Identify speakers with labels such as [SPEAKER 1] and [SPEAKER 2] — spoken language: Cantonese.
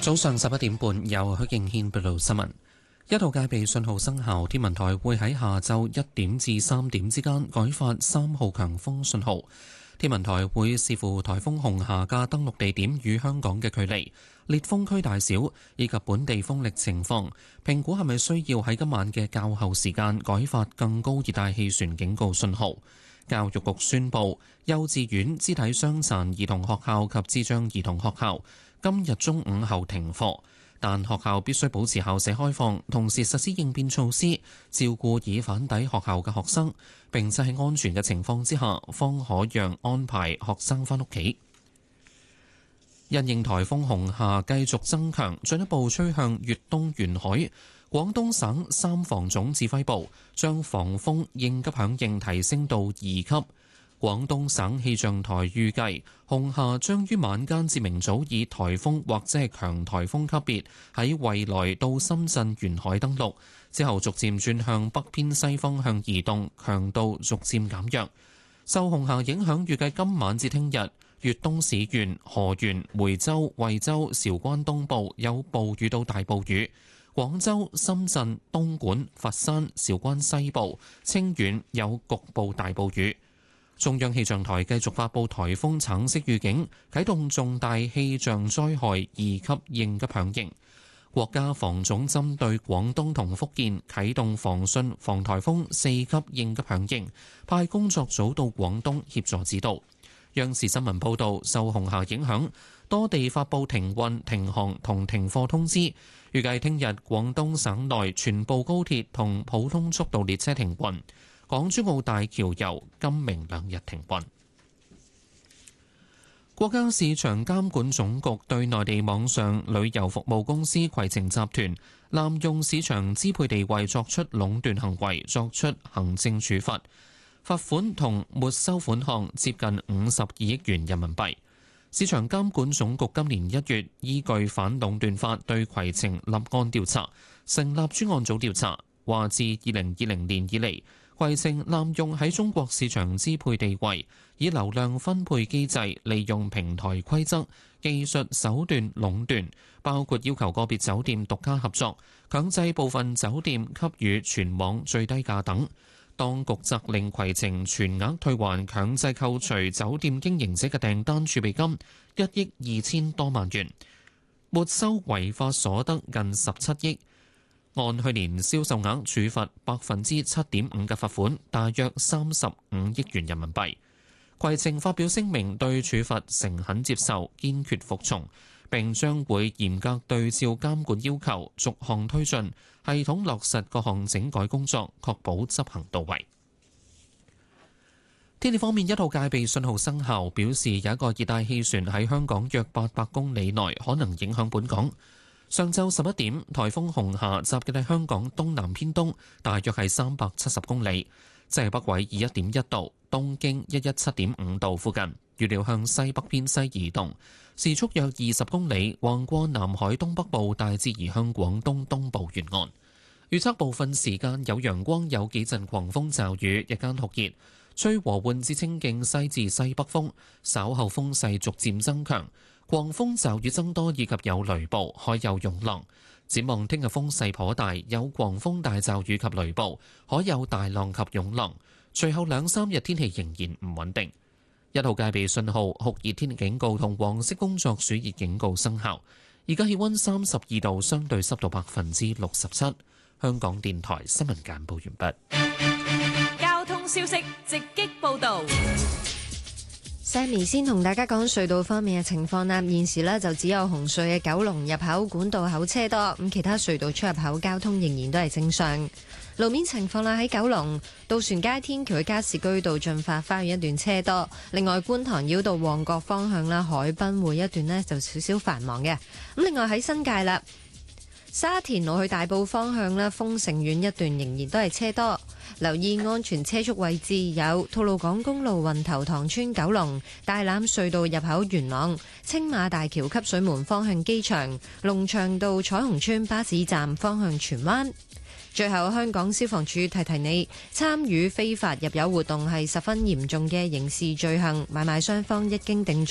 [SPEAKER 1] 早上11點半，由許敬軒報道新聞。一號戒備信號生效，天文台會喺下晝1點至3點之間改發3號強風信號。天文台會視乎颱風紅霞嘅登陸地點與香港嘅距離、烈風區大小以及本地風力情況，評估係咪需要喺今晚嘅較後時間改發更高熱帶氣旋警告信號。教育局宣布，幼稚園、肢體傷殘兒童學校及智障兒童學校今日中午後停課，但學校必須保持校舍開放，同時實施應變措施，照顧已返抵學校嘅學生，並且喺安全嘅情況之下，方可讓安排學生返屋企。因應颱風紅霞繼續增強，進一步吹向粵東沿海，廣東省三防總指揮部將防風應急響應提升到2級。廣東省氣象台預計，紅霞將於晚間至明早以颱風或者係強颱風級別喺惠來到深圳沿海登陸，之後逐漸轉向北偏西方向移動，強度逐漸減弱。受紅霞影響，預計今晚至聽日，粵東市縣、河源、梅州、惠州、韶關東部有暴雨到大暴雨；廣州、深圳、東莞、佛山、韶關西部、清遠有局部大暴雨。中央氣象台繼續發布颱風橙色預警，啟動重大氣象災害2級應急響應。國家防總針對廣東同福建啟動防汛防颱風4級應急響應，派工作組到廣東協助指導。央視新聞報導，受紅霞影響，多地發布停運、停航同停課通知。預計聽日廣東省內全部高鐵同普通速度列車停運。港珠澳大橋由今明2日停運。國家市場監管總局對內地網上旅遊服務公司攜程集團濫用市場支配地位作出壟斷行為作出行政處罰，罰款同沒收款項接近52億元人民幣。市場監管總局今年1月依據反壟斷法對攜程立案調查，成立專案組調查，話自2020年以嚟，攜程濫用喺中國市場支配地位，以流量分配機制利用平台規則、技術手段壟斷，包括要求個別酒店獨家合作、強制部分酒店給予全網最低價等。當局責令攜程全額退還強制扣除酒店經營者嘅訂單儲備金1億2000多萬元，沒收違法所得近17億。按去年銷售額處罰7.5%嘅罰款，大約35億元人民幣。攜程發表聲明，對處罰誠懇接受，堅決服從，並將會嚴格對照監管要求，逐項推進，系統落實各項整改工作，確保執行到位。天氣方面，一號戒備信號生效，表示有一個熱帶氣旋喺香港約800公里內可能影響本港。上晝11點，颱風紅霞集結喺香港東南偏東，大約係370公里，即係北緯21.1度、東經117.5度附近。預料向西北偏西移動，時速約20公里，橫過南海東北部，大致移向廣東東部沿岸。預測部分時間有陽光，有幾陣狂風驟雨，日間酷熱，吹和緩至清勁西至西北風，稍後風勢逐漸增強。狂風驟雨增多，以及有雷暴，海有湧浪。展望聽日風勢頗大，有狂風大驟雨及雷暴，海有大浪及湧浪。隨後2-3日天氣仍然唔穩定。一號戒備信號、酷熱天氣警告同黃色工作暑熱警告生效。而家氣溫32度，相對濕度67%。香港電台新聞簡報完
[SPEAKER 2] 畢。交通消息直擊報導。
[SPEAKER 3] Sammy 先同大家講隧道方面嘅情況啦。現時呢就只有紅隧嘅九龍入口管道口車多，咁其他隧道出入口交通仍然都係正常。路面情況啦，喺九龍渡船街天橋嘅加士居道進發花園一段車多，另外觀塘繞道旺角方向啦，海濱匯一段呢就少少繁忙嘅。咁另外喺新界啦，沙田路去大埔方向啦，豐盛苑一段仍然都係車多。留意安全車速位置有吐露港公路運頭塘村九龍、大欖隧道入口元朗、青馬大橋汲水門方向機場、龍翔道彩虹村巴士站方向荃灣。最後，香港消防處提提你，參與非法入油活動係十分嚴重嘅刑事罪行，買賣雙方一經定罪。